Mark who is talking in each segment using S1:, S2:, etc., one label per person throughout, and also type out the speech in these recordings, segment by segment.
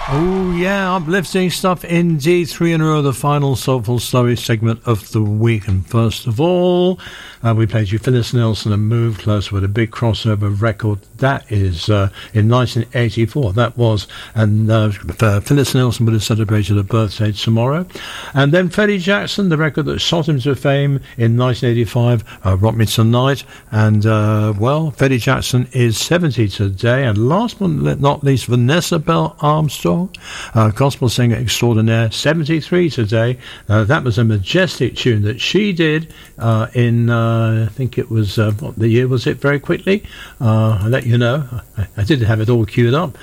S1: Oh yeah, uplifting stuff indeed. 3 in a row, the final soulful story segment of the week. And first of all, we played you Phyllis Nelson and Move Closer with a big crossover record. That is in 1984. That was, and Phyllis Nelson would have celebrated her birthday tomorrow. And then Freddie Jackson, the record that shot him to fame in 1985, Rock Me Tonight. And well, Freddie Jackson is 70 today. And last but not least, Vanessa Bell Armstrong, gospel singer extraordinaire, 73 today. That was a majestic tune that she did in, I think it was, what the year was it, very quickly? I'll let you know. I didn't have it all queued up.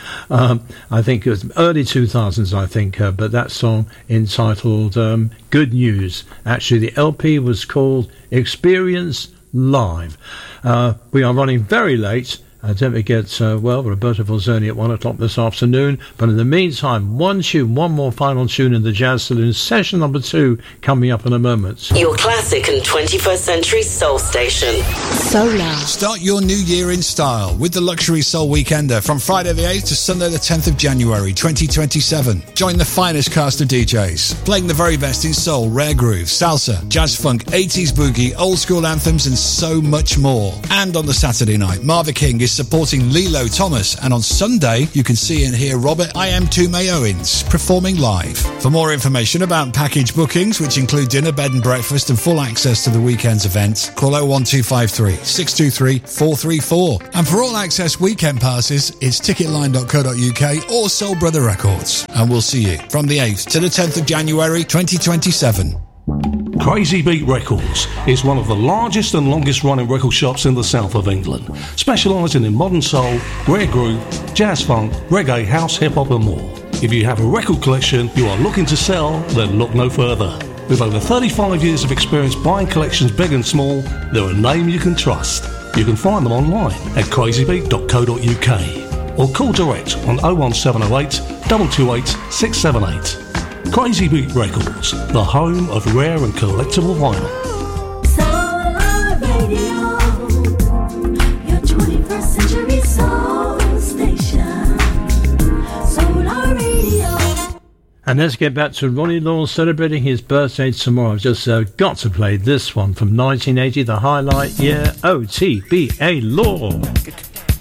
S1: I think it was early 2000s, I think, but that song entitled Good News. Actually, the LP was called Experience Live. We are running very late. Don't forget, Roberto Falzoni at 1 o'clock this afternoon. But in the meantime, one more final tune in the Jazz Saloon, session number 2, coming up in a moment.
S2: Your classic and 21st century soul station.
S3: Solar.
S4: Start your new year in style with the Luxury Soul Weekender from Friday the 8th to Sunday the 10th of January 2027. Join the finest cast of DJs, playing the very best in soul, rare groove, salsa, jazz funk, 80s boogie, old school anthems and so much more. And on the Saturday night, Marva King is supporting Lilo Thomas, and on Sunday you can see and hear Robert I Am Tume Owens performing live. For more information about package bookings, which include dinner, bed and breakfast and full access to the weekend's events, call 01253 623 434. And for all access weekend passes, it's ticketline.co.uk or Soul Brother Records. And we'll see you from the 8th to the 10th of January 2027.
S5: Crazy Beat Records is one of the largest and longest running record shops in the south of England, specialising in modern soul, rare groove, jazz funk, reggae, house, hip hop and more. If you have a record collection you are looking to sell, then look no further. With over 35 years of experience buying collections big and small, they're a name you can trust. You can find them online at crazybeat.co.uk or call direct on 01708 228 678. Crazy Beat Records, the home of rare and collectible vinyl.
S6: Solar Radio, your 21st century soul station. Solar Radio.
S1: And let's get back to Ronnie Law celebrating his birthday tomorrow. I've just got to play this one from 1980, the highlight year, OTBA Law.